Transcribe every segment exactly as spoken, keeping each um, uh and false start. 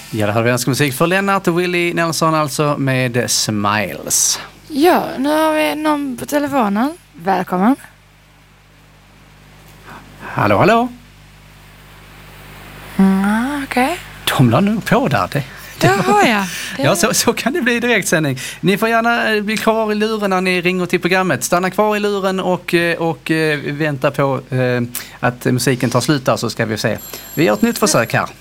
Ja, det här är önskar musik för Lennart och Willie Nelson alltså med Smiles. Ja, nu har vi någon på telefonen. Välkommen. Hallå, hallå. Mm, okej. Okay. De la nu på där. Det, det Jaha, ja. Det... Ja, så, så kan det bli direktsändning. Ni får gärna bli kvar i luren när ni ringer till programmet. Stanna kvar i luren och, och vänta på eh, att musiken tar slut där, så ska vi se. Vi gör ett nytt försök här.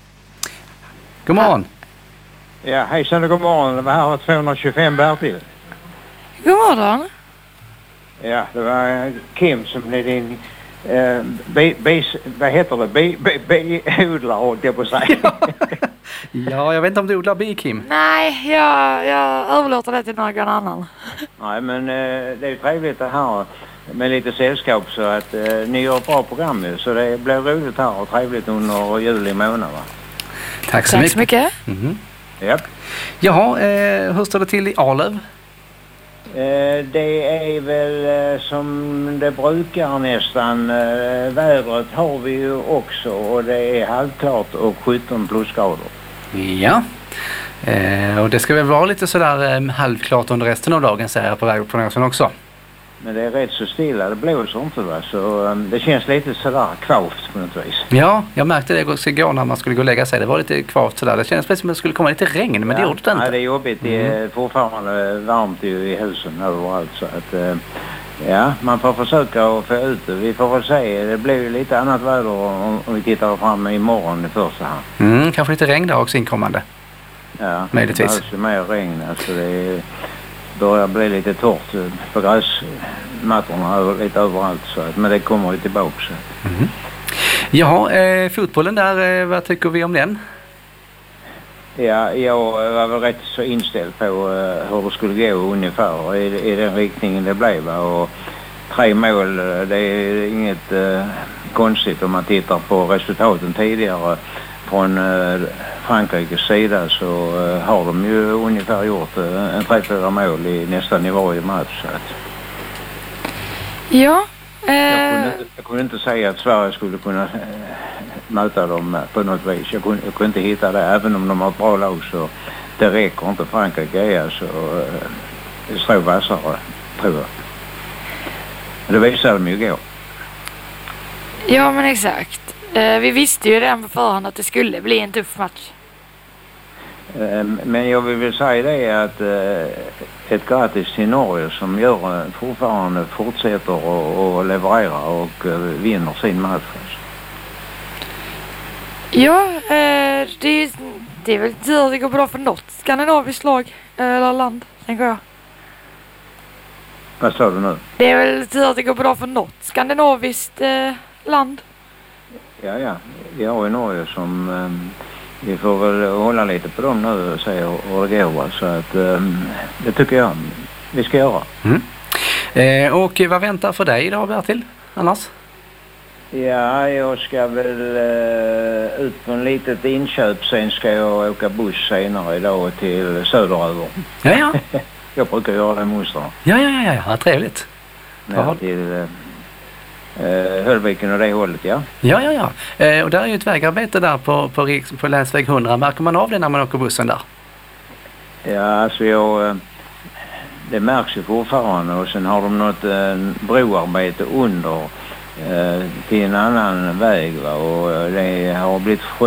God morgon. Ja, hejsan och god morgon. Det var här tvåhundratjugofem Bertil. God morgon. Ja, det var Kim som blev din... Uh, be, be, vad heter det? Be, be, be, odlar, hållt jag på att säga. Ja, jag vet inte om du odlar bi, Kim. Nej, jag, jag överlåter det till någon annan. Nej, men uh, det är trevligt det här med lite sällskap, så att uh, ni gör ett bra program nu, så det blir roligt här och trevligt under juli månad, va? Tack så Tack mycket. så mycket. Mm-hmm. Japp. Jaha, eh, hur står det till i Arlöv? Eh, det är väl eh, som det brukar nästan. Eh, vädret har vi ju också, och det är halvklart och sjutton plusgrader. Ja, eh, och det ska väl vara lite sådär eh, halvklart under resten av dagen, säger jag på vägprognosen också. Men det är rätt så stilla, det blåser inte, va? Så um, det känns lite sådär kvavt på något vis. Ja, jag märkte det igår när man skulle gå och lägga sig. Det var lite kvavt sådär. Det kändes precis som att det skulle komma lite regn, men ja, det gjorde det inte. Nej, det är jobbigt. Det är mm. fortfarande varmt i husen överallt, så att uh, ja, man får försöka att få ut det. Vi får väl se, det blir ju lite annat väder om, om vi tittar fram imorgon i första hand. Mm, kanske lite regn där också inkommande. Ja, möjligtvis. Det behövs ju mer regn, alltså det är... börjar bli lite torrt på gräsmattorna lite överallt, så att, men det kommer ju tillbaka. Mm. Ja, eh, fotbollen där, eh, vad tycker vi om den? Ja, jag var väl rätt så inställd på uh, hur det skulle gå ungefär i, i den riktningen det blev. Va? Och tre mål, det är inget uh, konstigt om man tittar på resultaten tidigare från uh, Frankrikes sida, så uh, har de ju ungefär gjort uh, en tre fyra mål i nästan i varje match. Så att. Ja. Eh... Jag, kunde, jag kunde inte säga att Sverige skulle kunna uh, möta dem på något vis. Jag kunde, jag kunde inte hitta det, även om de har ett bra lag, så det räcker inte. Frankrike är så uh, strå vassare, tror jag. Men det visade de ju igår. Ja, men exakt. Eh, vi visste ju redan på förhand att det skulle bli en tuff match. Men jag vill säga det att ett gratis till Norge som gör fortfarande fortsätter och leverera och vinner sin match. Ja, eh, det, det är väl tur att det går bra för något skandinaviskt lag eller land, tänker jag. Vad sa du nu? Det är väl tur att det går bra för något skandinaviskt eh, land. Ja, ja. Vi har ju Norge som... Um, vi får väl hålla lite på dem nu och se hur det går. Så att um, det tycker jag vi ska göra. Mm. Eh, och vad väntar för dig idag, Bertil, annars? Ja, jag ska väl uh, ut på en litet inköp. Sen ska jag åka buss senare idag till söderöver. Ja, ja. Jag brukar göra det mönster. Ja, ja, ja, ja. Trevligt. Ja, till uh, uh, Höllviken och det hållet, ja. Ja, ja, ja. Eh, och där är ju ett vägarbete där på, på, Riks, på länsväg hundra. Märker man av det när man åker bussen där? Ja, alltså jag... Uh, det märks ju fortfarande, och sen har de något uh, broarbete under uh, till en annan väg, va? Och uh, det har blivit